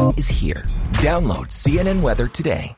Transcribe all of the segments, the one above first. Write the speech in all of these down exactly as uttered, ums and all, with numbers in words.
is here. Download C N N Weather today.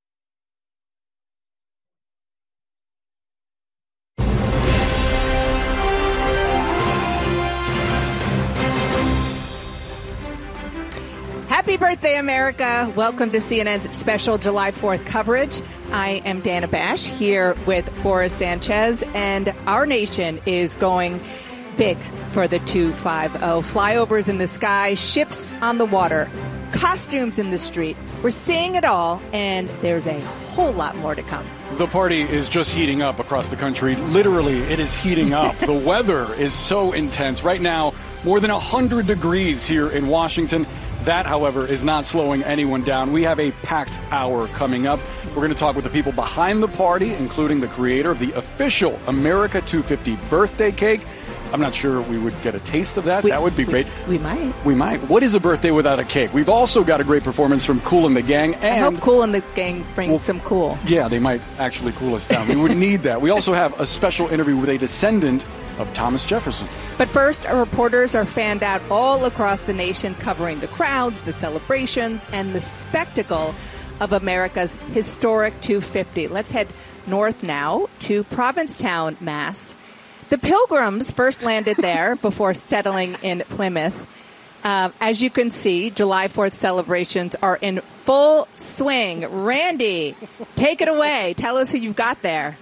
Happy birthday, America. Welcome to C N N's special July fourth coverage. I am Dana Bash here with Boris Sanchez, and our nation is going big for the two fifty. Flyovers in the sky, ships on the water, costumes in the street. We're seeing it all, and there's a whole lot more to come. The party is just heating up across the country. Literally, it is heating up. The weather is so intense. Right now, more than one hundred degrees here in Washington. That, however, is not slowing anyone down. We have a packed hour coming up. We're going to talk with the people behind the party, including the creator of the official America two fifty birthday cake. I'm not sure we would get a taste of that. We, that would be we, great. We might. We might. What is a birthday without a cake? We've also got a great performance from Kool and the Gang. And I hope Kool and the Gang bring well, some cool. Yeah, they might actually cool us down. We would need that. We also have a special interview with a descendant of Thomas Jefferson. But first, our reporters are fanned out all across the nation, covering the crowds, the celebrations, and the spectacle of America's historic two fifty. Let's head north now to Provincetown, Mass. The Pilgrims first landed there before settling in Plymouth. Uh, as you can see, July fourth celebrations are in full swing. Randy, take it away. Tell us who you've got there.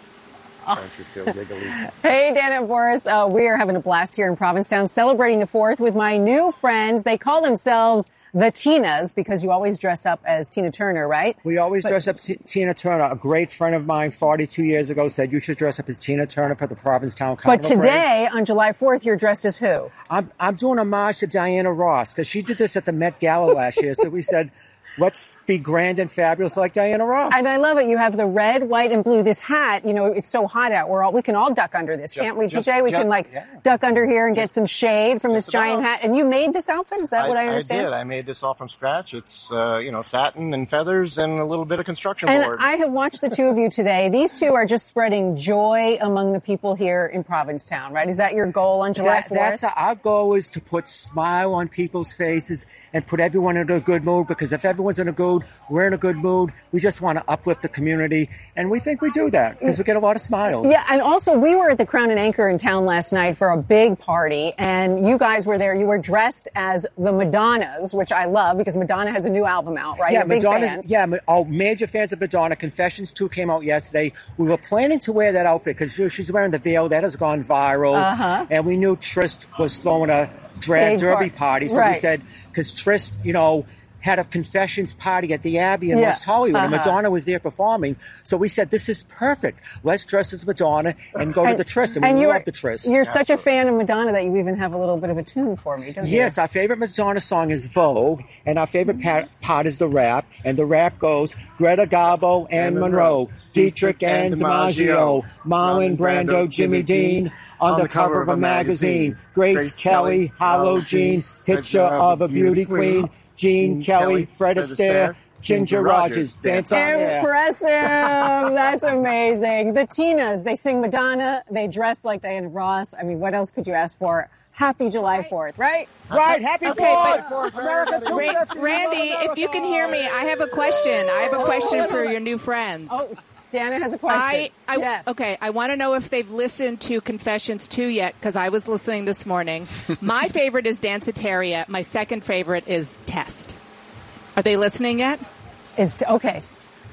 Hey, Dana and Boris. Uh, we are having a blast here in Provincetown, celebrating the fourth with my new friends. They call themselves the Tinas because you always dress up as Tina Turner, right? We always but, dress up T- Tina Turner. A great friend of mine forty-two years ago said you should dress up as Tina Turner for the Provincetown Carnival. But today, parade. On July fourth, you're dressed as who? I'm, I'm doing a homage to Diana Ross because she did this at the Met Gala last year. So we said, let's be grand and fabulous like Diana Ross. And I love it. You have the red, white, and blue. This hat, you know, it's so hot out. We're all, we can all duck under this, just, can't we, just, T J? We just, can, like, yeah. duck under here and just, get some shade from this giant about. hat. And you made this outfit? Is that I, what I understand? I did. I made this all from scratch. It's, uh, you know, satin and feathers and a little bit of construction and board. I have watched the two of you today. These two are just spreading joy among the people here in Provincetown, right? Is that your goal on July fourth? That, that's a, our goal is to put smile on people's faces and put everyone in a good mood, because if everyone's in a good, we're in a good mood. We just want to uplift the community, and we think we do that because we get a lot of smiles. Yeah, and also we were at the Crown and Anchor in town last night for a big party, and you guys were there. You were dressed as the Madonnas, which I love because Madonna has a new album out, right? Yeah, You're big Madonna. fans. Yeah, oh, major fans of Madonna. Confessions two came out yesterday. We were planning to wear that outfit because she's wearing the veil. That has gone viral, uh-huh. and we knew Trist was throwing a drag Big derby part. party, so right. we said, because Trist, you know, had a confessions party at the Abbey in yeah. West Hollywood, uh-huh. and Madonna was there performing. So we said, this is perfect. Let's dress as Madonna and go and, to the Tryst. And, and we you're, love the Tryst. You're Absolutely. such a fan of Madonna that you even have a little bit of a tune for me, don't you? Yes, our favorite Madonna song is Vogue, and our favorite part, part is the rap. And the rap goes, Greta Garbo and, and Monroe, Dietrich and DiMaggio, Marlon Brando, Jimmy Dean, on the cover of a magazine, Grace, Grace Kelly, Hollow Jean, picture of a beauty queen, Gene Kelly, Fred Astaire, Ginger Rogers, dance on air. Impressive. That's amazing. The Tinas, they sing Madonna, they dress like Diana Ross. I mean, what else could you ask for? Happy July fourth, right? Right, happy okay, fourth! America two fifty. Randy, if you can hear me, I have a question. I have a question for your new friends. Oh, Dana has a question. I, I, yes. Okay, I want to know if they've listened to Confessions two yet, because I was listening this morning. My favorite is Danceteria. My second favorite is Test. Are they listening yet? Is t- okay.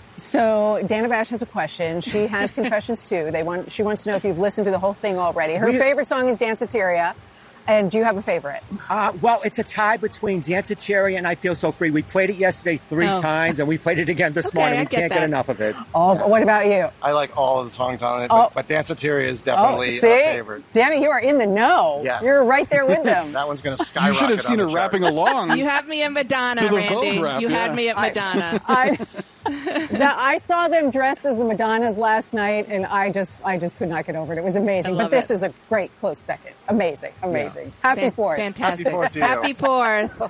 So Dana Bash has a question. She has Confessions too. They want. She wants to know if you've listened to the whole thing already. Her we, favorite song is Danceteria. And do you have a favorite? Uh, well, it's a tie between Danceteria and I Feel So Free. We played it yesterday three oh. times, and we played it again this okay, morning. I We get can't that. get enough of it. Oh, yes. But what about you? I like all of the songs on it, oh. but, but Danceteria is definitely oh, see? a favorite. Dana, you are in the know. Yes. You're right there with them. That one's going to skyrocket. You should have seen her charts. rapping along. You have me at Madonna, To the Randy. Vogue rap, you yeah. had me at Madonna. I, now, I saw them dressed as the Madonnas last night, and I just, I just could not get over it. It was amazing. I But love this it. is a great close second. Amazing, amazing. Yeah. Happy Fan- Fourth. Fantastic. Happy Fourth to you. Happy Fourth.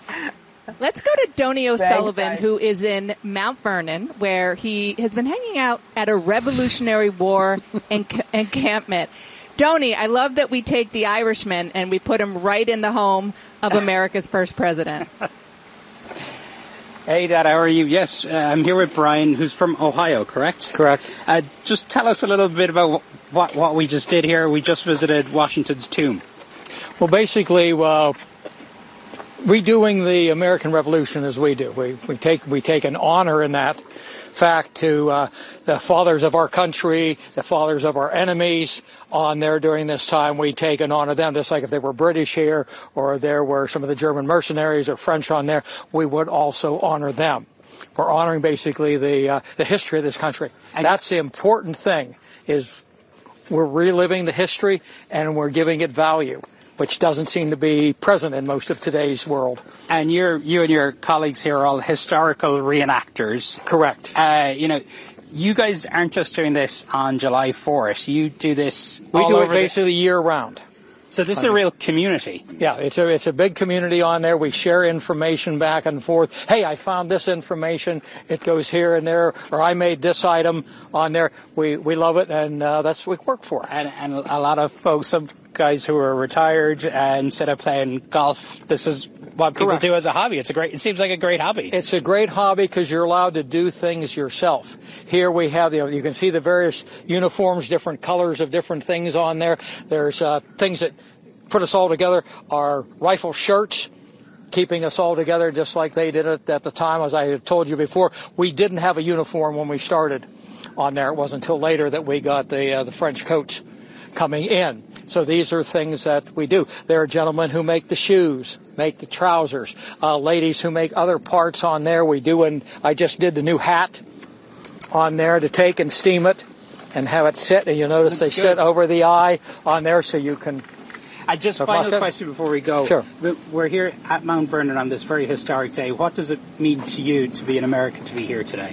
Let's go to Donny O'Sullivan, guys. who is in Mount Vernon, where he has been hanging out at a Revolutionary War enc- encampment. Donny, I love that we take the Irishman and we put him right in the home of America's first president. Hey, Dad, how are you? Yes, uh, I'm here with Brian, who's from Ohio, correct? Correct. Uh, just tell us a little bit about what, what we just did here. We just visited Washington's tomb. Well, basically, uh, redoing the American Revolution as we do. We, we take we take an honor in that fact to uh, the fathers of our country, the fathers of our enemies on there during this time. We take and honor them, just like if they were British here or there were some of the German mercenaries or French on there, we would also honor them. We're honoring basically the uh, the history of this country. And that's the important thing, is we're reliving the history and we're giving it value, which doesn't seem to be present in most of today's world. And you're, you and your colleagues here are all historical reenactors. Correct. Uh, you know, you guys aren't just doing this on July fourth. You do this We all do it over basically year round. So this is a real community. Yeah, it's a it's a big community on there. We share information back and forth. Hey, I found this information. It goes here and there. Or I made this item on there. We we love it, and uh, that's what we work for. And, and a lot of folks, some guys who are retired and instead of playing golf, this is what people Correct. do as a hobby. It's a great. It seems like a great hobby. It's a great hobby because you're allowed to do things yourself. Here we have, you know, you can see the various uniforms, different colors of different things on there. There's uh, things that put us all together. Our rifle shirts, keeping us all together just like they did it at the time. As I had told you before, we didn't have a uniform when we started on there. It wasn't until later that we got the uh, the French coats coming in. So these are things that we do. There are gentlemen who make the shoes, make the trousers, uh, ladies who make other parts on there. We do, and I just did the new hat on there to take and steam it and have it sit. And you'll notice Looks they good. sit over the eye on there so you can... I just So final Moscow? question before we go. Sure. We're here at Mount Vernon on this very historic day. What does it mean to you to be an American, to be here today?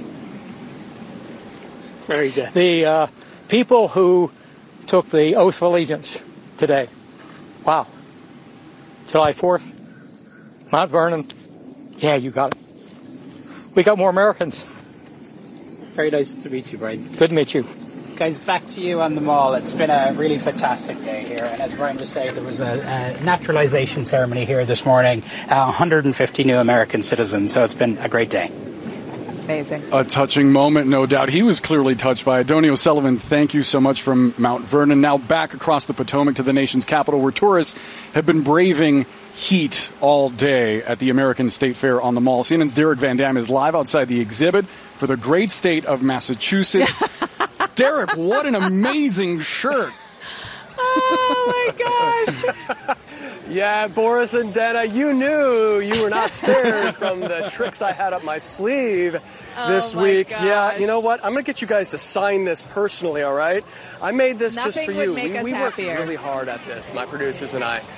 Very good. The uh, people who took the oath of allegiance today. Wow. July fourth, Mount Vernon. Yeah, you got it. We got more Americans. Very nice to meet you, Brian. Good to meet you. Guys, back to you on the mall. It's been a really fantastic day here. And as Brian was saying, there was a, a naturalization ceremony here this morning. Uh, one hundred fifty new American citizens. So it's been a great day. Amazing. A touching moment, no doubt. He was clearly touched by it. Donnie O'Sullivan, thank you so much from Mount Vernon. Now back across the Potomac to the nation's capital, where tourists have been braving heat all day at the American State Fair on the Mall. C N N's Derek Van Dam is live outside the exhibit for the great state of Massachusetts. Derek, what an amazing shirt. Oh, my gosh. Yeah, Boris and Dana, you knew you were not spared from the tricks I had up my sleeve this oh week. Gosh. Yeah, you know what? I'm going to get you guys to sign this personally, all right? I made this Nothing just for would you. make we us we worked happier. really hard at this, my producers and I.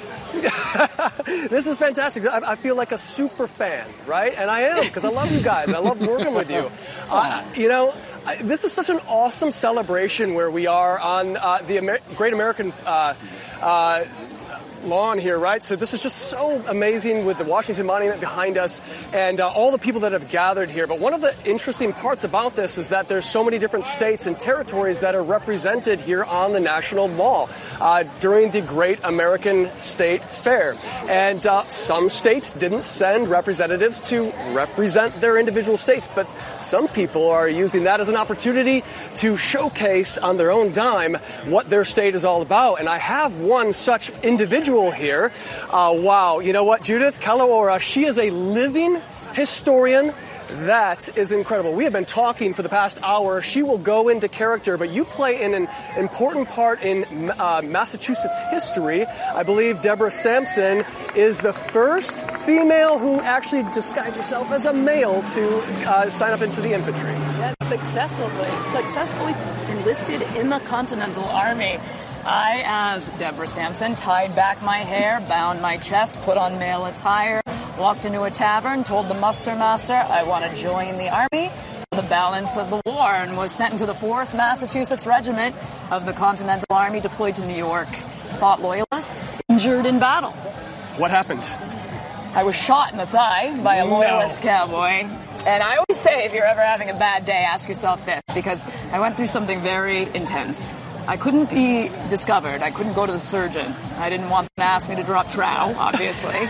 This is fantastic. I, I feel like a super fan, right? And I am, because I love you guys. I love working with you. Uh, you know, I, this is such an awesome celebration where we are on uh, the Amer- Great American uh, uh, lawn here, right? So this is just so amazing with the Washington Monument behind us and uh, all the people that have gathered here. But one of the interesting parts about this is that there's so many different states and territories that are represented here on the National Mall uh, during the Great American State Fair. And uh, some states didn't send representatives to represent their individual states, but some people are using that as an opportunity to showcase on their own dime what their state is all about. And I have one such individual here. Uh, wow. You know what, Judith Kalawara, she is a living historian. That is incredible. We have been talking for the past hour. She will go into character, but you play in an important part in uh, Massachusetts history. I believe Deborah Sampson is the first female who actually disguised herself as a male to uh, sign up into the infantry. Yes, successfully, successfully enlisted in the Continental Army. I, as Deborah Sampson, tied back my hair, bound my chest, put on male attire, walked into a tavern, told the muster master I want to join the army for the balance of the war, and was sent into the fourth Massachusetts Regiment of the Continental Army, deployed to New York. Fought loyalists, injured in battle. What happened? I was shot in the thigh by a loyalist No. cowboy. And I always say, if you're ever having a bad day, ask yourself this, because I went through something very intense. I couldn't be discovered. I couldn't go to the surgeon. I didn't want them to ask me to drop trow, obviously.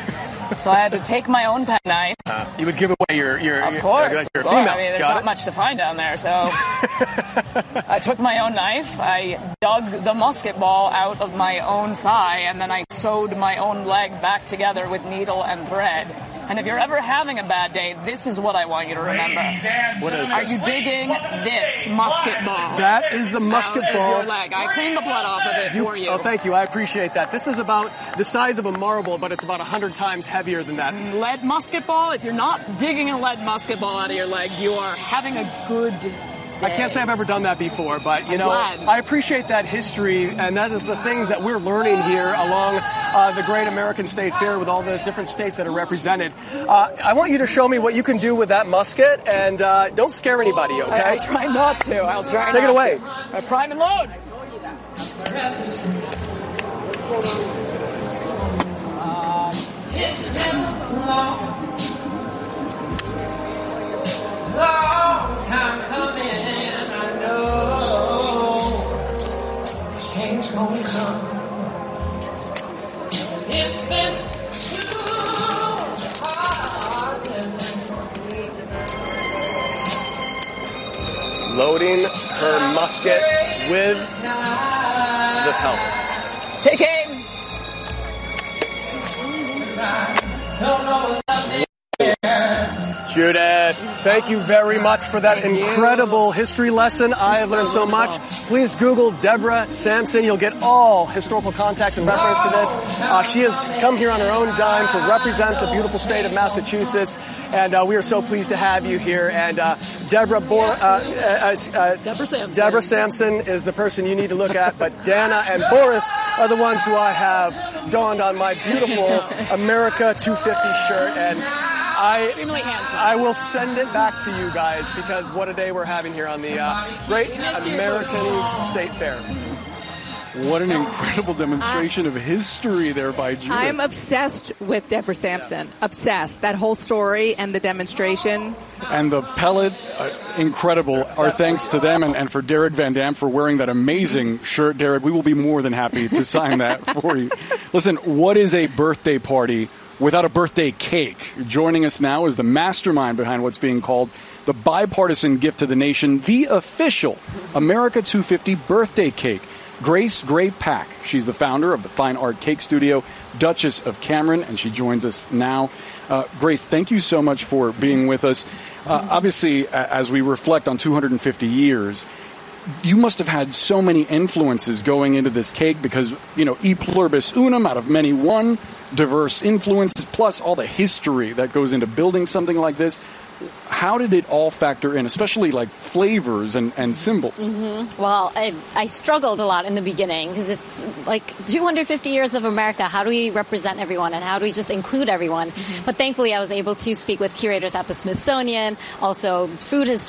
So I had to take my own pen knife. Uh, you would give away your, your, Of your, course. your, your of course. female. I mean, there's Got not it? much to find down there. So I took my own knife. I dug the musket ball out of my own thigh, and then I sewed my own leg back together with needle and thread. And if you're ever having a bad day, this is what I want you to remember. What is Are this? you digging this musket ball? That is the musket Out of ball. your leg. I cleaned the blood off of it You- for you. Oh, thank you. I appreciate that. This is about the size of a marble, but it's about one hundred times heavier than that. Lead musket ball. If you're not digging a lead musket ball out of your leg, you are having a good day. I can't say I've ever done that before, but, you I'm know, glad. I appreciate that history, and that is the things that we're learning here along uh, the Great American State Fair with all the different states that are represented. Uh, I want you to show me what you can do with that musket, and uh, don't scare anybody, okay? I'll try not to. I'll try Take it not away. to. Uh, prime and load. Long time coming, I know change gonna come. It's been too hard. Loading her musket with the pellet. Take aim. Don't know what's up there. Judith, thank you very much for that incredible history lesson. I have learned so much. Please Google Deborah Sampson. You'll get all historical context in reference to this. Uh, she has come here on her own dime to represent the beautiful state of Massachusetts, and uh, we are so pleased to have you here. And uh, Deborah, Bor- uh, uh, uh, Deborah Sampson. Deborah Sampson is the person you need to look at, but Dana and Boris are the ones who I have donned on my beautiful America two fifty shirt, and I, Extremely handsome. I will send it back to you guys, because what a day we're having here on the uh, Great American State Fair. What an incredible demonstration of history there by Judith. I'm obsessed with Deborah Sampson. Obsessed. That whole story and the demonstration. And the pellet, uh, incredible. Our thanks to them, and, and for Derek Van Dam for wearing that amazing shirt. Derek, we will be more than happy to sign that for you. Listen, what is a birthday party without a birthday cake? Joining us now is the mastermind behind what's being called the bipartisan gift to the nation, the official America two fifty birthday cake. Grace Gray Pack. She's the founder of the Fine Art Cake Studio, Duchess of Cameron, and she joins us now. Uh, Grace, thank you so much for being with us. Uh, obviously, as we reflect on two hundred fifty years, you must have had so many influences going into this cake because, you know, e pluribus unum, out of many one, diverse influences, plus all the history that goes into building something like this. How did it all factor in, especially like flavors and, and symbols? Mm-hmm. Well, I, I struggled a lot in the beginning because it's like two hundred fifty years of America. How do we represent everyone and how do we just include everyone? Mm-hmm. But thankfully, I was able to speak with curators at the Smithsonian, also food historians,